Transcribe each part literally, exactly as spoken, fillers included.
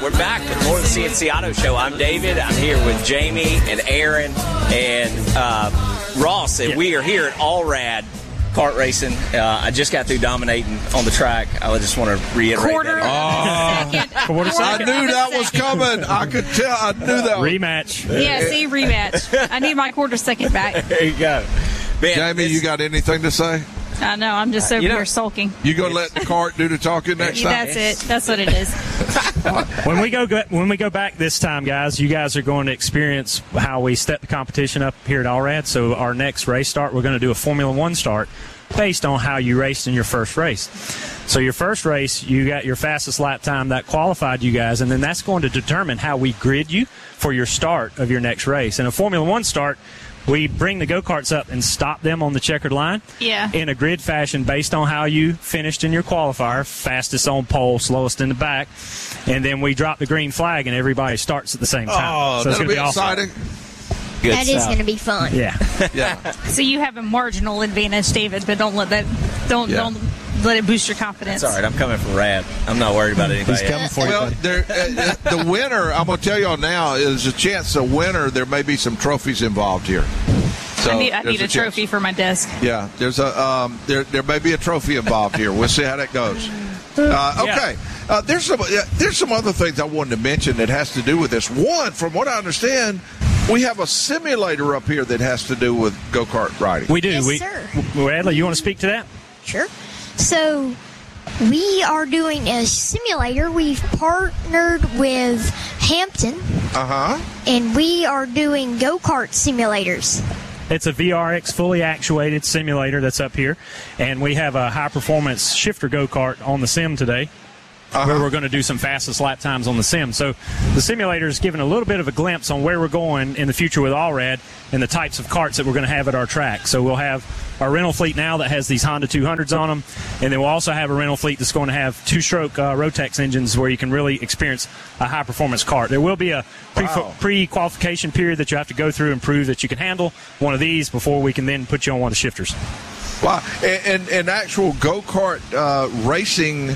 We're back with more of the C N C Auto Show. I'm David. I'm here with Jamie and Aaron and uh, Ross, and we are here at Allrad Kart Racing. Uh, I just got through dominating on the track. I just want to reiterate Quarter that. second. Quarter second. I knew that was coming. I could tell. I knew that. Rematch. Yeah, see, rematch. I need my quarter second back. There you go. Man, Jamie, you got anything to say? I know. I'm just over You know- here sulking. You gonna let the cart do the talking next time? That's it. That's what it is. When we go when we go back this time, guys, you guys are going to experience how we step the competition up here at Allrad. So our next race start, we're going to do a Formula One start based on how you raced in your first race. So your first race, you got your fastest lap time that qualified you guys, and then that's going to determine how we grid you for your start of your next race. In a Formula One start, we bring the go-karts up and stop them on the checkered line Yeah. in a grid fashion based on how you finished in your qualifier, fastest on pole, slowest in the back, and then we drop the green flag and everybody starts at the same time. Oh, so it's that'll gonna be awesome. exciting. Good That is stuff. going to be fun. Yeah. Yeah. So you have a marginal advantage, David, but don't let that don't Yeah. don't let it boost your confidence. It's all right. I'm coming from Rad. I'm not worried about anybody He's else. coming for you, Well, buddy. there, uh, uh, the winner, I'm going to tell y'all now, is a chance the winner, there may be some trophies involved here. So I need, I there's need a, chance. trophy for my desk. Yeah, there's a um, there there may be a trophy involved here. We'll see how that goes. Uh, okay, uh, there's some uh, there's some other things I wanted to mention that has to do with this. One, from what I understand, we have a simulator up here that has to do with go-kart riding. We do. Yes, we, sir. Adley, you want to speak to that? Sure. So we are doing a simulator. We've partnered with Hampton, Uh huh. and we are doing go-kart simulators. It's a V R X fully actuated simulator that's up here, and we have a high-performance shifter go-kart on the sim today. Uh-huh. Where we're going to do some fastest lap times on the sim. So the simulator is giving a little bit of a glimpse on where we're going in the future with Allrad and the types of karts that we're going to have at our track. So we'll have our rental fleet now that has these Honda two hundreds on them, and then we'll also have a rental fleet that's going to have two-stroke uh, Rotex engines where you can really experience a high-performance kart. There will be a pre- Wow. pre-qualification period that you have to go through and prove that you can handle one of these before we can then put you on one of the shifters. Wow. And, and, and actual go-kart uh, racing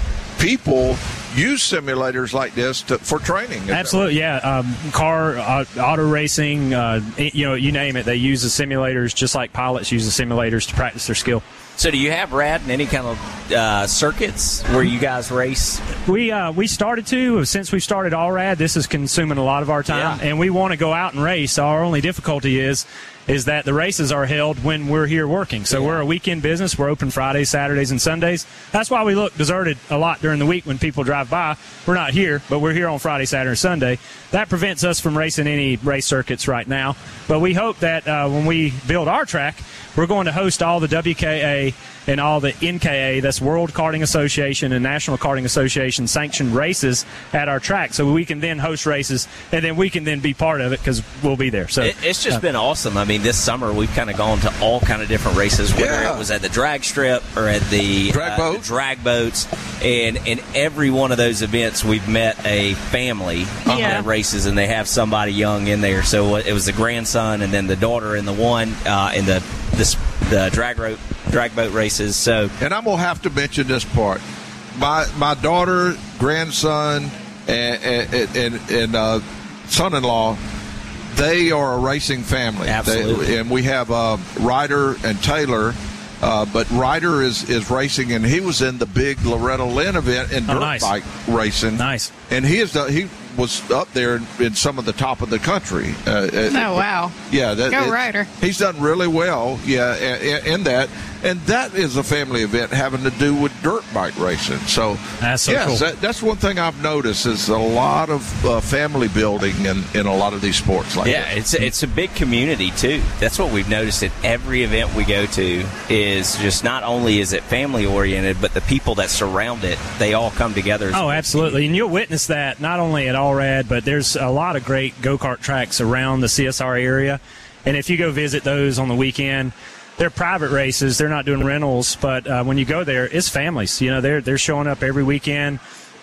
people use simulators like this to, for training. Is that Absolutely, yeah. Um, car, uh, auto racing, uh, you know, you name it. They use the simulators just like pilots use the simulators to practice their skill. So do you have Rad in any kind of uh, circuits where you guys race? We uh, we started to since we started Allrad. This is consuming a lot of our time, Yeah. and we want to go out and race. Our only difficulty is is that the races are held when we're here working. So we're a weekend business. We're open Fridays, Saturdays, and Sundays. That's why we look deserted a lot during the week when people drive by. We're not here, but we're here on Friday, Saturday, and Sunday. That prevents us from racing any race circuits right now. But we hope that uh, when we build our track, we're going to host all the W K A and all the N K A, that's World Karting Association and National Karting Association sanctioned races at our track, so we can then host races, and then we can then be part of it because we'll be there. So It, it's just uh, been awesome. I mean, this summer we've kind of gone to all kind of different races, whether Yeah. it was at the drag strip or at the Drag uh, boat. the drag boats, and in every one of those events we've met a family Yeah. that races, and they have somebody young in there. So it was the grandson, and then the daughter, and the one uh, in the this the drag rope drag boat races. So And I'm gonna have to mention this part. My my daughter, grandson, and and, and, and uh, son-in-law, they are a racing family. Absolutely. They, and we have uh, Ryder and Taylor. Uh, but Ryder is, is racing, and he was in the big Loretta Lynn event in Oh, dirt nice. bike racing. Nice. And he is the, he was up there in, in some of the top of the country. Uh, Oh, wow. Yeah, that, Go it- Ryder. He's done really well. Yeah, in, in that, and that is a family event having to do with dirt bike racing. So That's so yes, cool. that, that's one thing I've noticed is a lot of uh, family building in, in a lot of these sports like yeah, that. it's it's a big community too. That's what we've noticed at every event we go to. Is just not only is it family oriented, but the people that surround it, they all come together. as Oh, a absolutely. And you'll witness that not only at Allrad, but there's a lot of great go-kart tracks around the C S R area. And if you go visit those on the weekend, they're private races. They're not doing rentals. But uh, when you go there, it's families. You know, they're, they're showing up every weekend.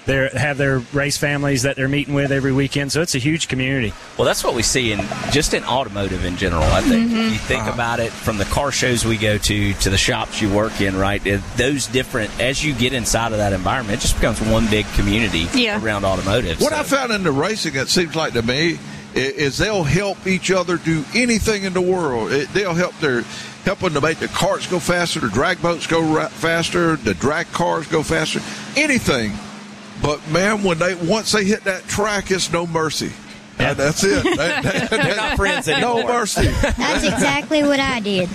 they have their race families that they're meeting with every weekend. So it's a huge community. Well, that's what we see in just in automotive in general. I think Mm-hmm. if you think Uh-huh. about it, from the car shows we go to to the shops you work in, right? It, those different as you get inside of that environment, it just becomes one big community Yeah. around automotive. What so. I found in the racing, it seems like to me, i- is they'll help each other do anything in the world. It, they'll help their helping to make the carts go faster, the drag boats go ra- faster, the drag cars go faster, anything. But man, when they once they hit that track, it's no mercy. Yeah. Uh, that's it. They, they, They're not friends anymore. No mercy. That's exactly what I did.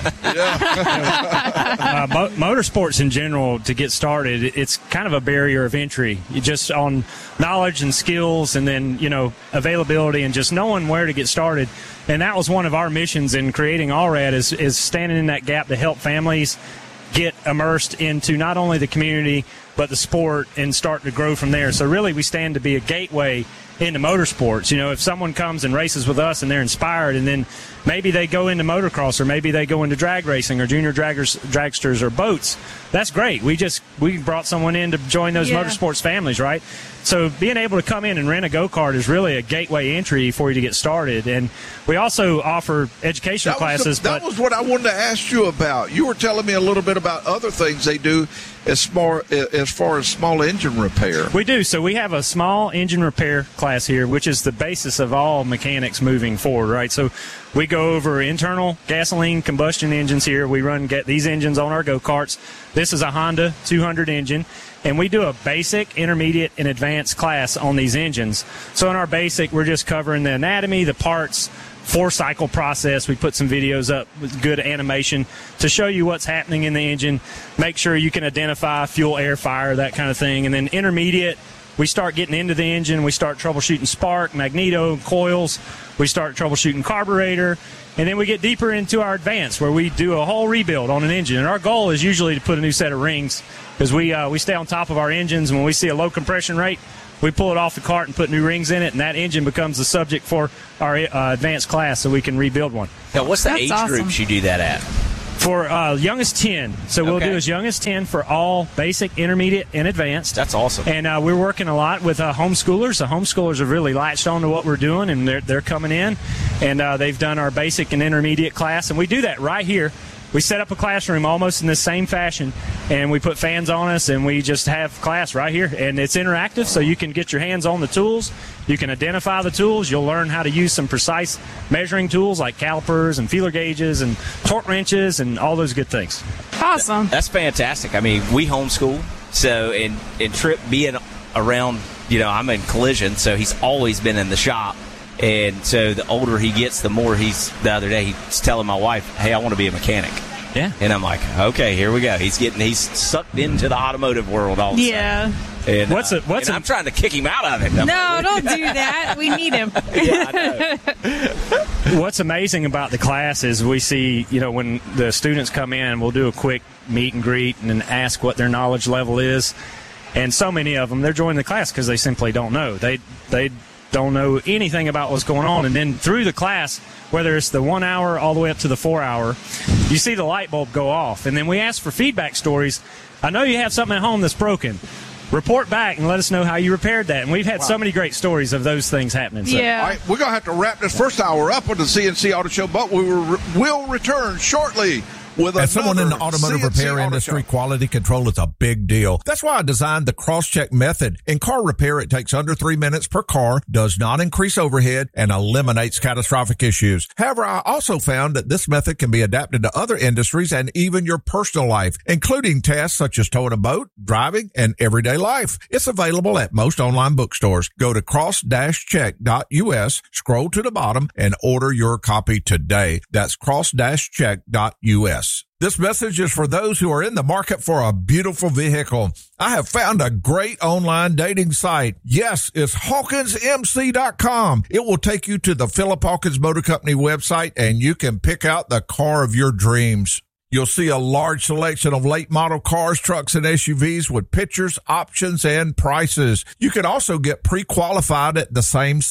uh, mo- motorsports in general, to get started, it's kind of a barrier of entry. You just on knowledge and skills, and then you know availability, and just knowing where to get started. And that was one of our missions in creating Allrad is is standing in that gap to help families get immersed into not only the community but the sport and start to grow from there. So really, we stand to be a gateway into motorsports. You know, if someone comes and races with us and they're inspired, and then maybe they go into motocross, or maybe they go into drag racing or junior draggers, dragsters or boats, that's great. We just we brought someone in to join those Yeah. motorsports families, right? So being able to come in and rent a go-kart is really a gateway entry for you to get started. And we also offer educational That was, classes. the, that but was what I wanted to ask you about. You were telling me a little bit about other things they do as far as far as small engine repair. We do. So we have a small engine repair class here, which is the basis of all mechanics moving forward, right? So we go over internal gasoline combustion engines here. We run get these engines on our go-karts. This is a Honda two hundred engine, and we do a basic, intermediate, and advanced class on these engines. So in our basic, we're just covering the anatomy, the parts, four-cycle process. We put some videos up with good animation to show you what's happening in the engine, make sure you can identify fuel, air, fire, that kind of thing. And then intermediate, we start getting into the engine. We start troubleshooting spark, magneto, coils. We start troubleshooting carburetor. And then we get deeper into our advanced, where we do a whole rebuild on an engine. And our goal is usually to put a new set of rings, because we, uh, we stay on top of our engines. And when we see a low compression rate, we pull it off the cart and put new rings in it, and that engine becomes the subject for our uh, advanced class, so we can rebuild one. Now, what's the That's age awesome. groups you do that at? For uh, young as ten. So we'll Okay. do as young as ten for all basic, intermediate, and advanced. That's awesome. And uh, we're working a lot with uh, homeschoolers. The homeschoolers have really latched on to what we're doing, and they're, they're coming in, and uh, they've done our basic and intermediate class. And we do that right here. We set up a classroom almost in the same fashion, and we put fans on us, and we just have class right here. And it's interactive, so you can get your hands on the tools. You can identify the tools. You'll learn how to use some precise measuring tools like calipers and feeler gauges and torque wrenches and all those good things. Awesome. That's fantastic. I mean, we homeschool, so and and Trip being around, you know, I'm in collision, so he's always been in the shop. And so the older he gets, the more he's, the other day, he's telling my wife, hey, I want to be a mechanic. Yeah. And I'm like, okay, here we go. He's getting, he's sucked into the automotive world all of a Yeah. sudden. And, What's uh, a- what's and a- I'm trying to kick him out of it. I'm No, like, don't do that. We need him. yeah, I know. What's amazing about the class is we see, you know, when the students come in, we'll do a quick meet and greet and then ask what their knowledge level is. And so many of them, they're joining the class because they simply don't know. They they don't know anything about what's going on. And then through the class, whether it's the one hour all the way up to the four hour, you see the light bulb go off. And then we ask for feedback stories. I know you have something at home that's broken. Report back and let us know how you repaired that. And we've had so many great stories of those things happening. So. Yeah. All right, we're going to have to wrap this first hour up with the C N C Auto Show, but we will, will return shortly with As someone in the another automotive C N C repair Auto industry, Show. quality control is a big deal. That's why I designed the cross-check method. In car repair, it takes under three minutes per car, does not increase overhead, and eliminates catastrophic issues. However, I also found that this method can be adapted to other industries and even your personal life, including tasks such as towing a boat, driving, and everyday life. It's available at most online bookstores. Go to cross dash check dot U S, scroll to the bottom, and order your copy today. That's cross dash check dot U S. This message is for those who are in the market for a beautiful vehicle. I have found a great online dating site. Yes, it's Hawkins M C dot com. It will take you to the Philip Hawkins Motor Company website, and you can pick out the car of your dreams. You'll see a large selection of late model cars, trucks, and S U Vs with pictures, options, and prices. You can also get pre-qualified at the same site.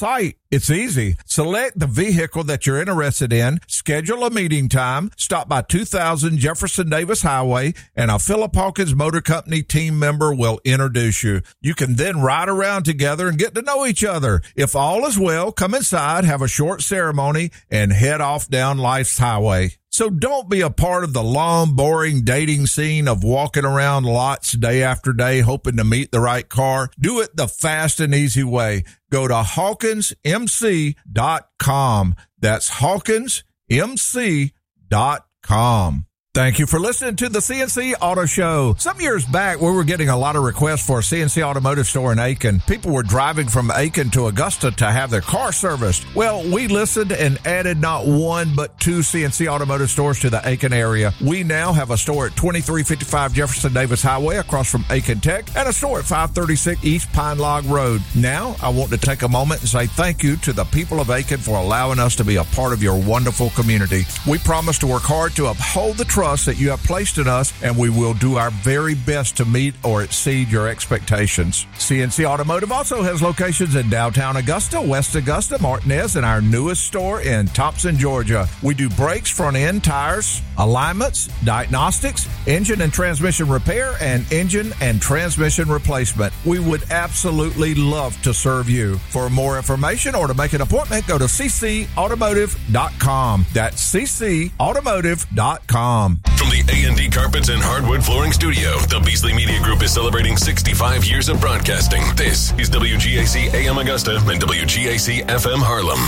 It's easy. Select the vehicle that you're interested in, schedule a meeting time, stop by two thousand Jefferson Davis Highway, and a Philip Hawkins Motor Company team member will introduce you. You can then ride around together and get to know each other. If all is well, come inside, have a short ceremony, and head off down life's highway. So don't be a part of the long, boring dating scene of walking around lots day after day hoping to meet the right car. Do it the fast and easy way. Go to Hawkins M C dot com. That's Hawkins M C dot com. Thank you for listening to the C N C Auto Show. Some years back, we were getting a lot of requests for a C N C Automotive store in Aiken. People were driving from Aiken to Augusta to have their car serviced. Well, we listened and added not one but two C N C Automotive stores to the Aiken area. We now have a store at twenty-three fifty-five Jefferson Davis Highway across from Aiken Tech and a store at five thirty-six East Pine Log Road. Now, I want to take a moment and say thank you to the people of Aiken for allowing us to be a part of your wonderful community. We promise to work hard to uphold the trust that you have placed in us, and we will do our very best to meet or exceed your expectations. C N C Automotive also has locations in downtown Augusta, West Augusta, Martinez, and our newest store in Thompson, Georgia. We do brakes, front end, tires, alignments, diagnostics, engine and transmission repair, and engine and transmission replacement. We would absolutely love to serve you. For more information or to make an appointment, go to c c automotive dot com. That's c c automotive dot com. From the A and D Carpets and Hardwood Flooring Studio, the Beasley Media Group is celebrating sixty-five years of broadcasting. This is W G A C A M Augusta and W G A C F M Harlem.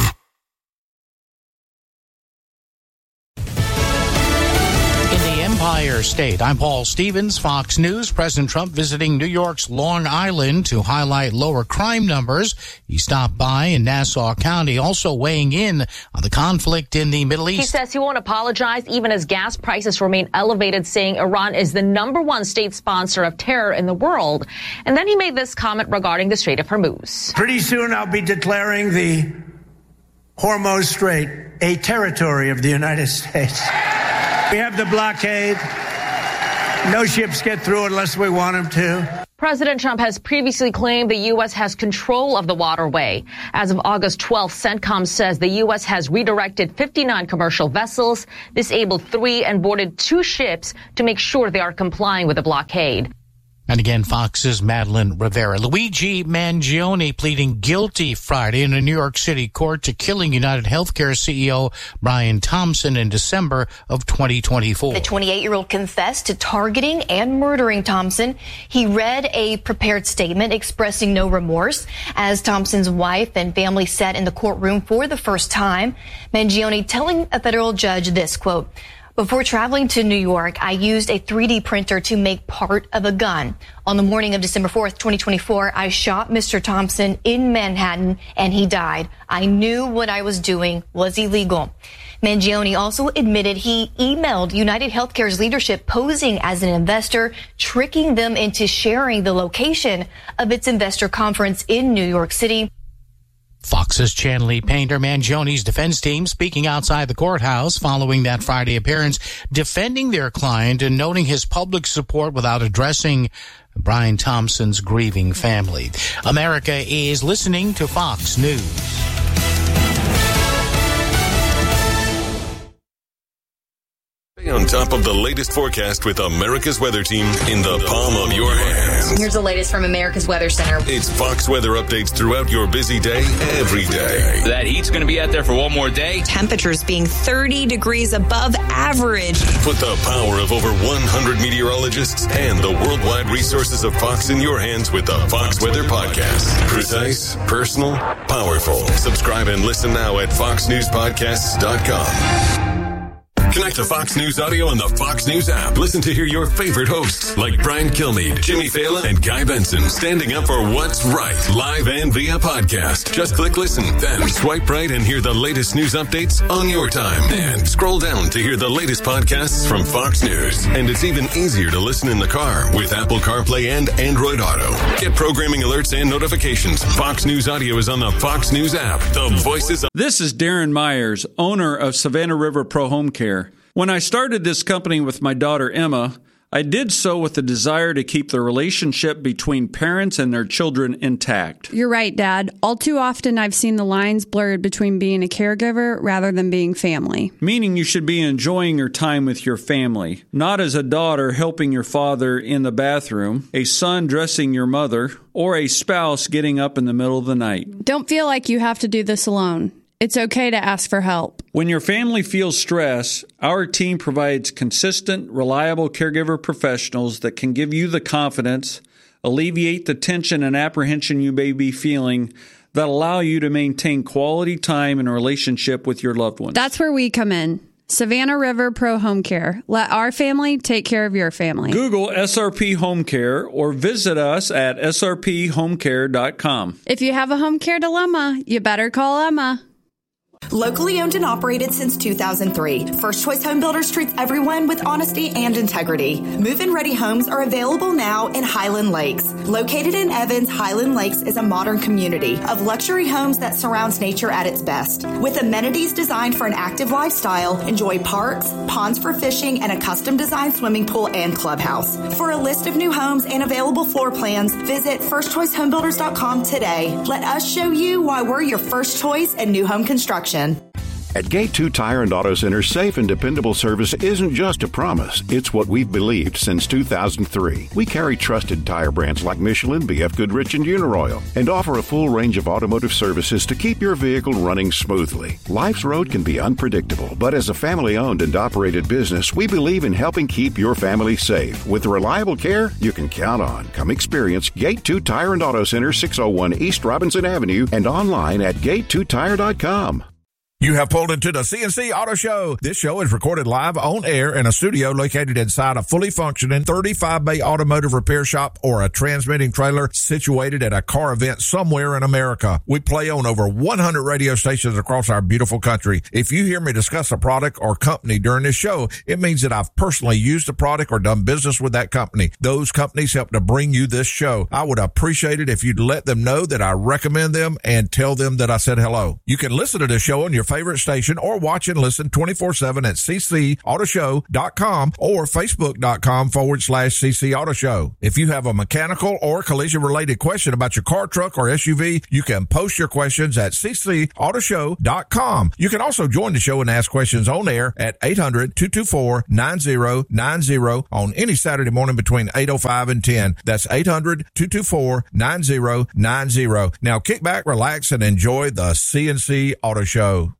Empire State. I'm Paul Stevens, Fox News. President Trump visiting New York's Long Island to highlight lower crime numbers. He stopped by in Nassau County, also weighing in on the conflict in the Middle East. He says he won't apologize even as gas prices remain elevated, saying Iran is the number one state sponsor of terror in the world. And then he made this comment regarding the Strait of Hormuz. Pretty soon I'll be declaring the Hormuz Strait a territory of the United States. We have the blockade. No ships get through unless we want them to. President Trump has previously claimed the U S has control of the waterway. As of August twelfth, CENTCOM says the U S has redirected fifty-nine commercial vessels, disabled three, and boarded two ships to make sure they are complying with the blockade. And again, Fox's Madeline Rivera. Luigi Mangione pleading guilty Friday in a New York City court to killing United Healthcare C E O Brian Thompson in December of twenty twenty-four. The twenty-eight-year-old confessed to targeting and murdering Thompson. He read a prepared statement expressing no remorse as Thompson's wife and family sat in the courtroom for the first time. Mangione telling a federal judge this, quote, "Before traveling to New York, I used a three D printer to make part of a gun. On the morning of December fourth, twenty twenty-four, I shot Mister Thompson in Manhattan and he died. I knew what I was doing was illegal." Mangione also admitted he emailed United Healthcare's leadership posing as an investor, tricking them into sharing the location of its investor conference in New York City. Fox's Chanley Painter. Mangione's defense team speaking outside the courthouse following that Friday appearance, defending their client and noting his public support without addressing Brian Thompson's grieving family. America is listening to Fox News. Stay on top of the latest forecast with America's Weather Team in the palm of your hands. Here's the latest from America's Weather Center. It's Fox weather updates throughout your busy day, every day. That heat's going to be out there for one more day. Temperatures being thirty degrees above average. Put the power of over one hundred meteorologists and the worldwide resources of Fox in your hands with the Fox Weather Podcast. Precise, personal, powerful. Subscribe and listen now at fox news podcasts dot com. Connect to Fox News Audio on the Fox News app. Listen to hear your favorite hosts like Brian Kilmeade, Jimmy Fallon, and Guy Benson standing up for what's right, live and via podcast. Just click listen, then swipe right and hear the latest news updates on your time. And scroll down to hear the latest podcasts from Fox News. And it's even easier to listen in the car with Apple CarPlay and Android Auto. Get programming alerts and notifications. Fox News Audio is on the Fox News app. The voices of... This is Darren Myers, owner of Savannah River Pro Home Care. When I started this company with my daughter Emma, I did so with the desire to keep the relationship between parents and their children intact. You're right, Dad. All too often I've seen the lines blurred between being a caregiver rather than being family. Meaning you should be enjoying your time with your family, not as a daughter helping your father in the bathroom, a son dressing your mother, or a spouse getting up in the middle of the night. Don't feel like you have to do this alone. It's okay to ask for help. When your family feels stress, our team provides consistent, reliable caregiver professionals that can give you the confidence, alleviate the tension and apprehension you may be feeling, that allow you to maintain quality time and relationship with your loved ones. That's where we come in. Savannah River Pro Home Care. Let our family take care of your family. Google S R P Home Care or visit us at S R P home care dot com. If you have a home care dilemma, you better call Emma. Locally owned and operated since two thousand three, First Choice Home Builders treats everyone with honesty and integrity. Move-in ready homes are available now in Highland Lakes. Located in Evans, Highland Lakes is a modern community of luxury homes that surrounds nature at its best. With amenities designed for an active lifestyle, enjoy parks, ponds for fishing, and a custom-designed swimming pool and clubhouse. For a list of new homes and available floor plans, visit first choice home builders dot com today. Let us show you why we're your first choice in new home construction. At Gate two Tire and Auto Center, safe and dependable service isn't just a promise. It's what we've believed since two thousand three. We carry trusted tire brands like Michelin, B F Goodrich, and Uniroyal, and offer a full range of automotive services to keep your vehicle running smoothly. Life's road can be unpredictable, but as a family-owned and operated business, we believe in helping keep your family safe. With reliable care you can count on. Come experience Gate two Tire and Auto Center, six oh one East Robinson Avenue, and online at gate two tire dot com. You have pulled into the C N C Auto Show. This show is recorded live on air in a studio located inside a fully functioning thirty-five bay automotive repair shop or a transmitting trailer situated at a car event somewhere in America. We play on over one hundred radio stations across our beautiful country. If you hear me discuss a product or company during this show, it means that I've personally used the product or done business with that company. Those companies help to bring you this show. I would appreciate it if you'd let them know that I recommend them and tell them that I said hello. You can listen to this show on your favorite station or watch and listen twenty-four seven at c c auto show dot com or facebook.com forward slash cc auto show. If you have a mechanical or collision related question about your car, truck, or S U V, you can post your questions at c c auto show dot com. You can also join the show and ask questions on air at eight hundred, two two four, nine zero nine zero on any Saturday morning between eight oh five and ten. That's eight hundred, two two four, nine zero nine zero. Now kick back, relax, and enjoy the C N C Auto Show.